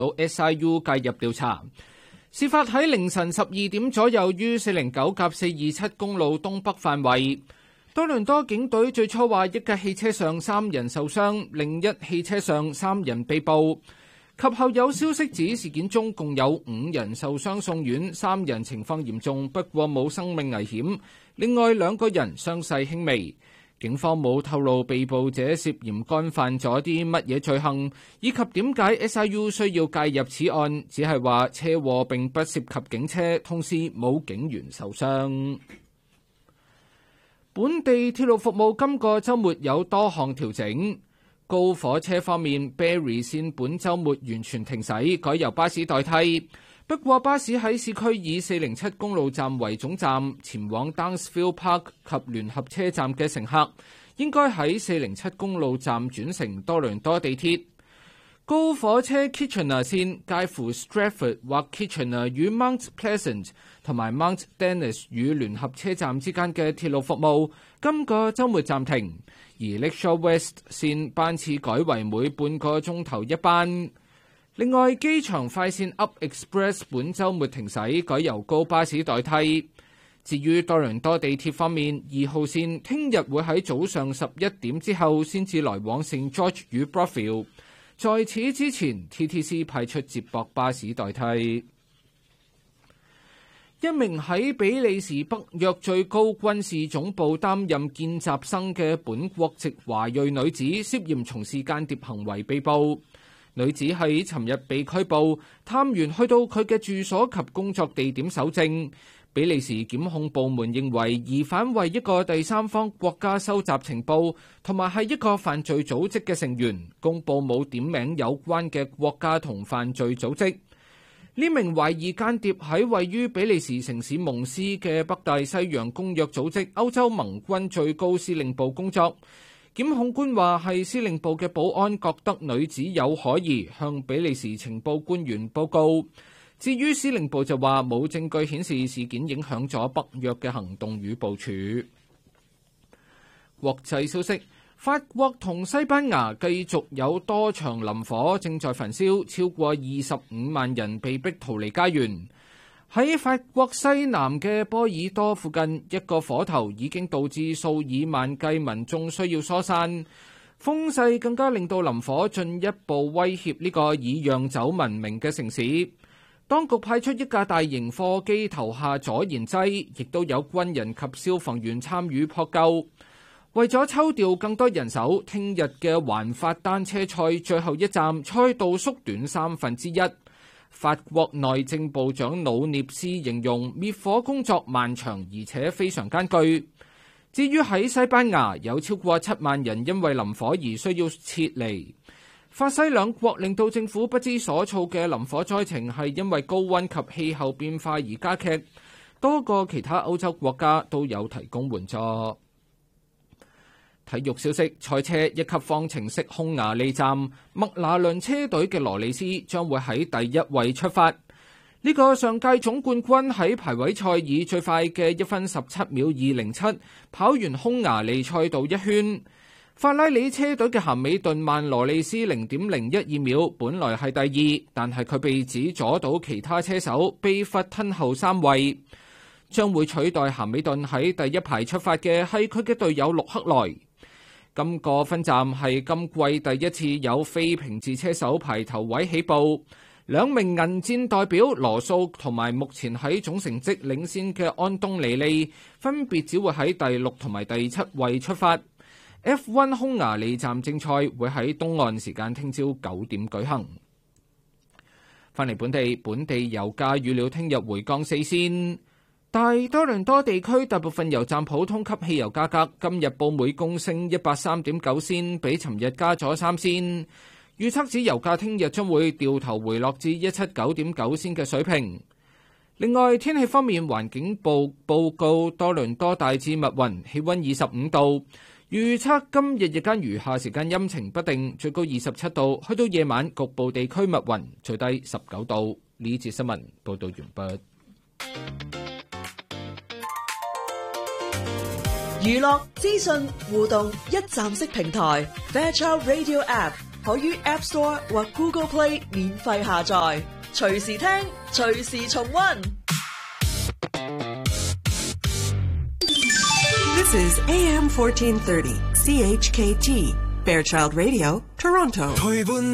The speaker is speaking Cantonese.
SIU 介入調查。事發喺凌晨12點左右於409-427公路東北範圍。多倫多警隊最初話一架汽車上3人受傷，另一汽車上3人被捕。及後有消息指事件中共有5人受傷送院，3人情況嚴重，不過冇生命危險。另外2個人傷勢輕微。警方冇透露被捕者涉嫌干犯咗啲乜嘢罪行，以及點解 SIU 需要介入此案，只係話車禍並不涉及警車，同時冇警員受傷。本地鐵路服務今個週末有多項調整。高火車方面 ，Barrie 線本週末完全停駛，改由巴士代替。不過巴士喺市區以407公路站為總站，前往 Downsville Park 及聯合車站嘅乘客，應該喺407公路站轉乘多倫多地鐵。高火車 Kitchener 線介乎 Stratford 或 Kitchener 與 Mount Pleasant 同埋 Mount Dennis 與聯合車站之間嘅鐵路服務，今個週末暫停。而 Lakeshore West 線班次改為每半個鐘頭一班。另外，機場快線 Up Express 本週末停駛，改由高巴士代替。至於多倫多地鐵方面，2號線聽日會喺早上11點之後先至來往聖 George 與 Brockville。在此之前 ，TTC 派出接駁巴士代替。一名喺比利時北約最高軍事總部擔任見習生嘅本國籍華裔女子，涉嫌從事間諜行為被捕。女子喺尋日被拘捕，探員去到佢嘅住所及工作地點搜證。比利時檢控部門認為疑犯為一個第三方國家收集情報，同埋係一個犯罪組織嘅成員。公佈冇點名有關嘅國家同犯罪組織。呢名懷疑間諜喺位於比利時城市蒙斯嘅北大西洋公約組織歐洲盟軍最高司令部工作。檢控官話係司令部嘅保安覺得女子有可疑，向比利時情報官員報告。至於司令部就話冇證據顯示事件影響咗北約嘅行動與部署。國際消息，法國同西班牙繼續有多場林火正在焚燒，超過25萬人被逼逃離家園。喺法國西南嘅波爾多附近，一個火頭已經導致數以萬計民眾需要疏散。風勢更加令到林火進一步威脅呢個以釀酒聞名嘅城市。當局派出一架大型貨機投下阻燃劑，亦都有軍人及消防員參與撲救。為咗抽調更多人手，聽日嘅環法單車賽最後一站賽道縮短1/3。法國內政部長魯涅斯形容滅火工作漫長而且非常艱巨。至於喺西班牙，有超過7萬人因為林火而需要撤離。法西兩國令到政府不知所措嘅林火災情係因為高溫及氣候變化而加劇。多個其他歐洲國家都有提供援助。體育消息，賽車一級方程式匈牙利站，麥拿倫車隊嘅羅里斯將會喺第1位出發。呢個上屆總冠軍喺排位賽以最快嘅1分17秒207跑完匈牙利賽道一圈。法拉利車隊嘅咸美頓慢羅里斯0.012秒，本來係第2，但係佢被指阻到其他車手，被罰吞後3位。將會取代咸美頓喺第1排出發嘅係佢嘅隊友陸克萊。今個分站係今季第一次有非平治車手排頭位起步。2名銀箭代表羅素同埋目前喺總成績領先嘅安東尼利，分別只會喺第6同埋第7位出發。F1 匈牙利站正賽會喺東岸時間聽朝9點舉行。翻嚟本地油價預料聽日回降4仙。大多倫多地區大部分油站普通級汽油價格今日報每公升103.9仙，比尋日加咗3仙。預測指油價聽日將會掉頭回落至179.9仙嘅水平。另外，天氣方面，環境部報告多倫多大致密雲，氣溫25度。預測今日日間餘下時間陰晴不定，最高27度，去到夜晚局部地區密雲，最低19度。呢節新聞報道完畢。 娛樂資訊互動一站式平台 Fairchild Radio App 可於 App Store 或 Google Play 免費下載，隨時聽，隨時重溫。 This is AM 1430 CHKT Fairchild Radio, Toronto.